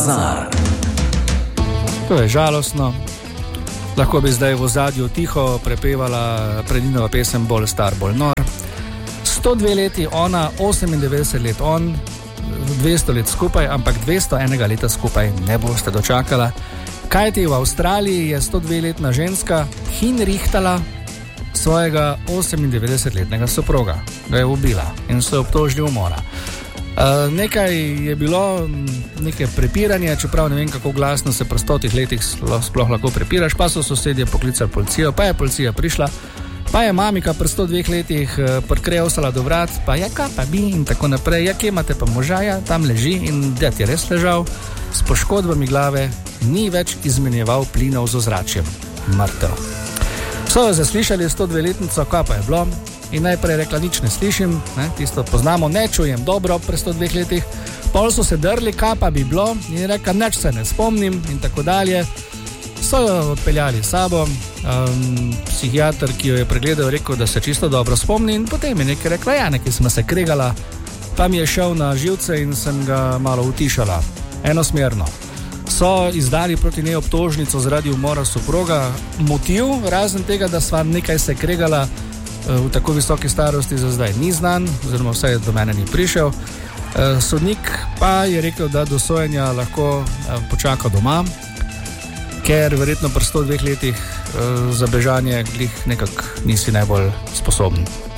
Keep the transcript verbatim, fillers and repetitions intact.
Bazar. To je žalostno. Lahko bi zdaj v ozadju tiho prepevala Predinova pesem Bolj star, bolj nor. sto dve leti ona, osemindevetdeset let on, dvesto let skupaj, ampak dvesto enega leta skupaj ne boste dočakala. Kajti v Avstraliji je sto dve letna ženska hinrihtala svojega osemindevetdesetletnega soproga. Ga je ubila in so obtožili umora. Uh, nekaj je bilo, nekaj prepiranje, čeprav ne vem, kako glasno se pri stotih letih sploh lahko prepiraš, pa so sosedje poklicali policijo, pa je policija prišla, pa je mamika pri sto dveh letih uh, prikrevsala do vrat, pa je kaj pa bi in tako naprej, ja, kje imate pa možaja, tam leži in ded je res ležal, s poškodbami glave, ni več izmenjeval plinov z ozračjem, mrtev. So jo zaslišali sto dve letnico, kaj pa je bilo? In najprej rekla, nič ne slišim, ne, tisto poznamo, ne čujem dobro pri sto dveh letih. Pol so se drli, kaj pa bi bilo, in rekla, nič se ne spomnim in tako dalje. So jo odpeljali s sabo, um, psihiater, ki jo je pregledal, rekel, da se čisto dobro spomni in potem je nekaj rekla, ja, nekaj smo se kregala, pa mi je šel na živce in sem ga malo utišala, enosmerno. So izdali proti njej obtožnico zaradi umora soproga, motiv, razen tega, da sva nekaj se kregala, v tako visoki starosti za zdaj ni znan, oziroma vsaj do mene ni prišel. Sodnik pa je rekel, da do sojenja lahko počaka doma, ker verjetno pri sto dveh letih za bežanje glih nekako nisi najbolj sposoben.